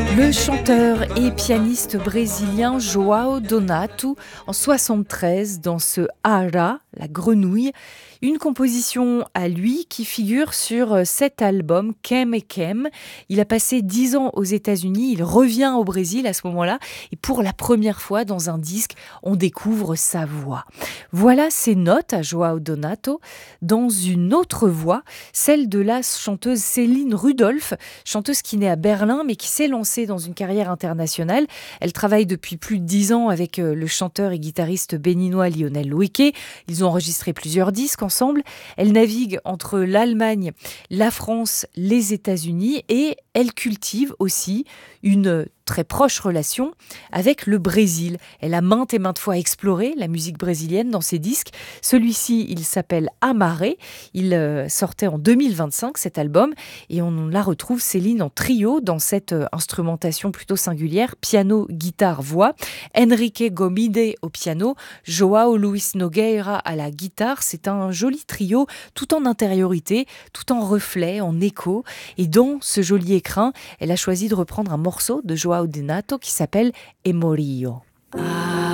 Le chanteur et pianiste brésilien João Donato, en 73, dans ce Ara, la grenouille, une composition à lui qui figure sur cet album Quem é Quem. Il a passé 10 ans aux États-Unis, il revient au Brésil à ce moment-là, et pour la première fois dans un disque, on découvre sa voix. Voilà ses notes à João Donato, dans une autre voix, celle de la chanteuse Céline Rudolph, chanteuse qui naît à Berlin, mais qui s'est lancée dans une carrière internationale. Elle travaille depuis plus de 10 ans avec le chanteur et guitariste béninois Lionel Loueke. Ils ont enregistré plusieurs disques ensemble. Elle navigue entre l'Allemagne, la France, les États-Unis et elle cultive aussi une très proche relation avec le Brésil. Elle a maintes et maintes fois exploré la musique brésilienne dans ses disques. Celui-ci, il s'appelle Amaré. Il sortait en 2025, cet album, et on la retrouve, Céline, en trio dans cette instrumentation plutôt singulière, piano, guitare, voix. Henrique Gomide au piano, João Luis Nogueira à la guitare. C'est un joli trio, tout en intériorité, tout en reflet, en écho. Et dans ce joli écrin, elle a choisi de reprendre un morceau de João Donato qui s'appelle Emorio.